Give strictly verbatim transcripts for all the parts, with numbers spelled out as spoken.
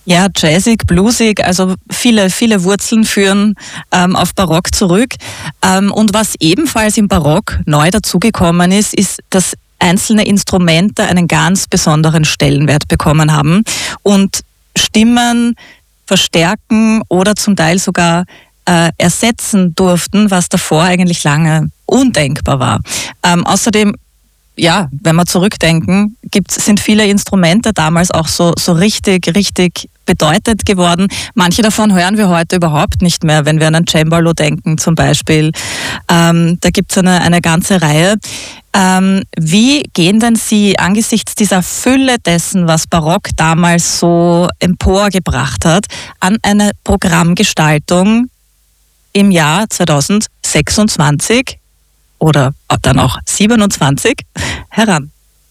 Ja, jazzig, bluesig, also viele, viele Wurzeln führen ähm, auf Barock zurück. Ähm, und was ebenfalls im Barock neu dazugekommen ist, ist, dass einzelne Instrumente einen ganz besonderen Stellenwert bekommen haben und Stimmen verstärken oder zum Teil sogar äh, ersetzen durften, was davor eigentlich lange undenkbar war. Ähm, außerdem Ja, wenn wir zurückdenken, gibt's, sind viele Instrumente damals auch so, so richtig, richtig bedeutet geworden. Manche davon hören wir heute überhaupt nicht mehr, wenn wir an ein Cembalo denken zum Beispiel. Ähm, da gibt's eine, eine ganze Reihe. Ähm, wie gehen denn Sie angesichts dieser Fülle dessen, was Barock damals so emporgebracht hat, an eine Programmgestaltung im Jahr zweitausendsechsundzwanzig oder dann auch siebenundzwanzig heran?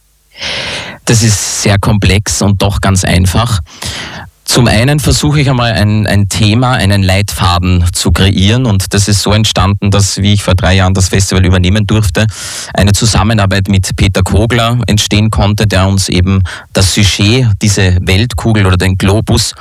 Das ist sehr komplex und doch ganz einfach. Zum einen versuche ich einmal ein, ein Thema, einen Leitfaden zu kreieren, und das ist so entstanden, dass, wie ich vor drei Jahren das Festival übernehmen durfte, eine Zusammenarbeit mit Peter Kogler entstehen konnte, der uns eben das Sujet, diese Weltkugel oder den Globus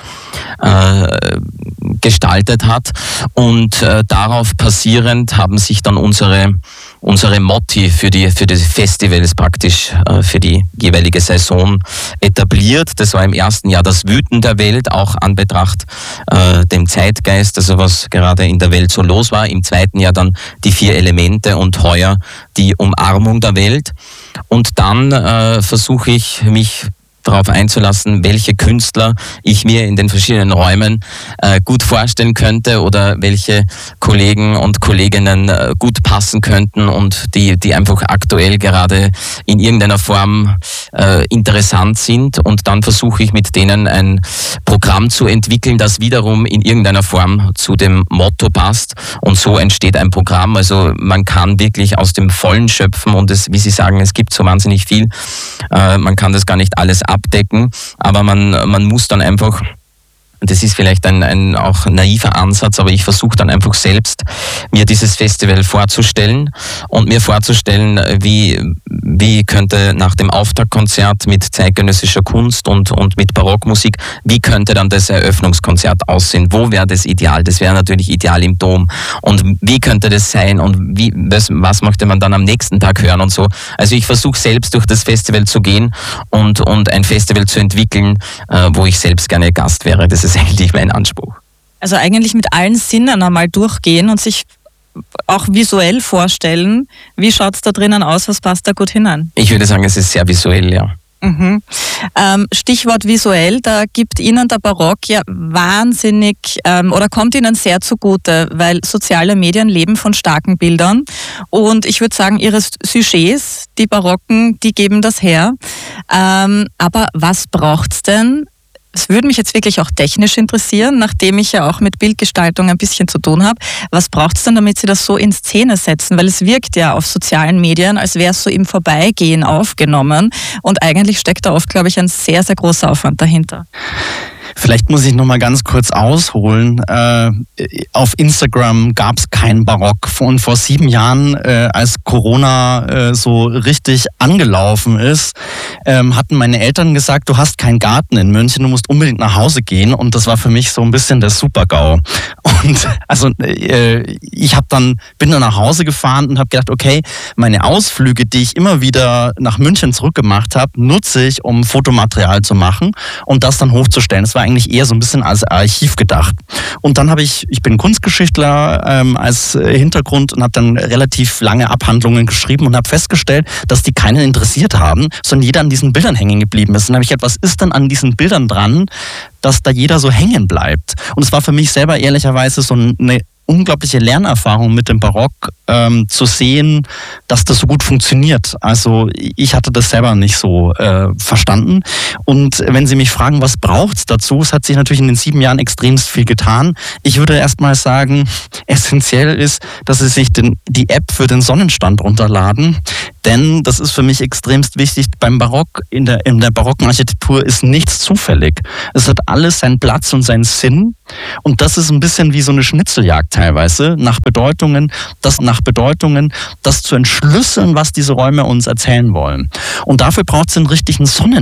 äh, gestaltet hat, und äh, darauf basierend haben sich dann unsere unsere Motti für die für die Festivals praktisch äh, für die jeweilige Saison etabliert. Das war im ersten Jahr das Wüten der Welt, auch an Betracht äh, dem Zeitgeist, also was gerade in der Welt so los war. Im zweiten Jahr dann die vier Elemente und heuer die Umarmung der Welt. Und dann äh, versuche ich mich darauf einzulassen, welche Künstler ich mir in den verschiedenen Räumen äh, gut vorstellen könnte oder welche Kollegen und Kolleginnen äh, gut passen könnten und die, die einfach aktuell gerade in irgendeiner Form äh, interessant sind. Und dann versuche ich mit denen ein Programm zu entwickeln, das wiederum in irgendeiner Form zu dem Motto passt. Und so entsteht ein Programm. Also man kann wirklich aus dem Vollen schöpfen, und es, wie Sie sagen, es gibt so wahnsinnig viel. Äh, man kann das gar nicht alles abdecken, aber man, man muss dann einfach, das ist vielleicht ein, ein auch naiver Ansatz, aber ich versuche dann einfach selbst, mir dieses Festival vorzustellen und mir vorzustellen, wie, wie könnte nach dem Auftaktkonzert mit zeitgenössischer Kunst und, und mit Barockmusik, wie könnte dann das Eröffnungskonzert aussehen? Wo wäre das ideal? Das wäre natürlich ideal im Dom. Und wie könnte das sein? Und wie, was, was möchte man dann am nächsten Tag hören und so? Also ich versuche selbst durch das Festival zu gehen und, und ein Festival zu entwickeln, äh, wo ich selbst gerne Gast wäre. Das ist eigentlich mein Anspruch. Also eigentlich mit allen Sinnen einmal durchgehen und sich auch visuell vorstellen, wie schaut es da drinnen aus, was passt da gut hinein? Ich würde sagen, es ist sehr visuell, ja. Mhm. Ähm, Stichwort visuell, da gibt Ihnen der Barock ja wahnsinnig ähm, oder kommt Ihnen sehr zugute, weil soziale Medien leben von starken Bildern, und ich würde sagen, Ihre Sujets, die Barocken, die geben das her. Ähm, aber was braucht's denn? Es würde mich jetzt wirklich auch technisch interessieren, nachdem ich ja auch mit Bildgestaltung ein bisschen zu tun habe. Was braucht es denn, damit Sie das so in Szene setzen? Weil es wirkt ja auf sozialen Medien, als wäre es so im Vorbeigehen aufgenommen. Und eigentlich steckt da oft, glaube ich, ein sehr, sehr großer Aufwand dahinter. Vielleicht muss ich noch mal ganz kurz ausholen. Äh, auf Instagram gab es keinen Barock. Und vor sieben Jahren, äh, als Corona äh, so richtig angelaufen ist, ähm, hatten meine Eltern gesagt, du hast keinen Garten in München, du musst unbedingt nach Hause gehen. Und das war für mich so ein bisschen der Super-GAU. Und also äh, ich hab dann, bin dann nach Hause gefahren und habe gedacht, okay, meine Ausflüge, die ich immer wieder nach München zurückgemacht habe, nutze ich, um Fotomaterial zu machen und das dann hochzustellen. Das war eigentlich eher so ein bisschen als Archiv gedacht. Und dann habe ich, ich bin Kunstgeschichtler ähm, als Hintergrund und habe dann relativ lange Abhandlungen geschrieben und habe festgestellt, dass die keinen interessiert haben, sondern jeder an diesen Bildern hängen geblieben ist. Und dann habe ich gedacht, was ist denn an diesen Bildern dran, dass da jeder so hängen bleibt? Und es war für mich selber ehrlicherweise so eine unglaubliche Lernerfahrung mit dem Barock, ähm, zu sehen, dass das so gut funktioniert. Also ich hatte das selber nicht so äh, verstanden. Und wenn Sie mich fragen, was braucht es dazu, es hat sich natürlich in den sieben Jahren extremst viel getan. Ich würde erst mal sagen, essentiell ist, dass Sie sich den, die App für den Sonnenstand runterladen. Denn das ist für mich extremst wichtig. Beim Barock, in der, in der barocken Architektur ist nichts zufällig. Es hat alles seinen Platz und seinen Sinn. Und das ist ein bisschen wie so eine Schnitzeljagd teilweise, nach Bedeutungen, das nach Bedeutungen, das zu entschlüsseln, was diese Räume uns erzählen wollen. Und dafür braucht es einen richtigen Sonnen